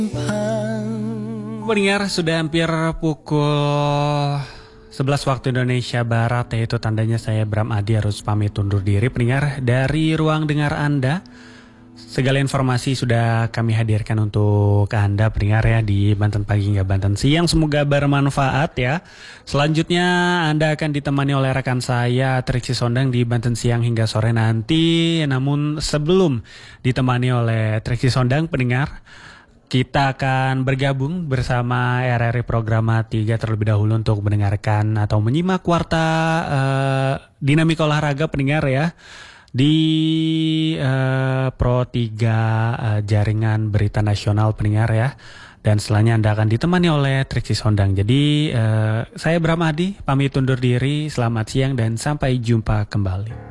Pendengar, sudah hampir pukul 11 waktu Indonesia Barat, yaitu tandanya saya Bram Adi harus pamit undur diri. Pendengar, dari ruang dengar Anda, segala informasi sudah kami hadirkan untuk Anda pendengar ya, di Banten Pagi hingga Banten Siang. Semoga bermanfaat ya. Selanjutnya Anda akan ditemani oleh rekan saya Triksi Sondang di Banten Siang hingga sore nanti. Namun sebelum ditemani oleh Triksi Sondang, pendengar, kita akan bergabung bersama RRI Programa 3 terlebih dahulu untuk mendengarkan atau menyimak warta dinamika olahraga pendengar ya di Pro 3 jaringan berita nasional pendengar ya. Dan setelahnya Anda akan ditemani oleh Triksi Sondang. Jadi saya Bram Adi pamit undur diri, selamat siang dan sampai jumpa kembali.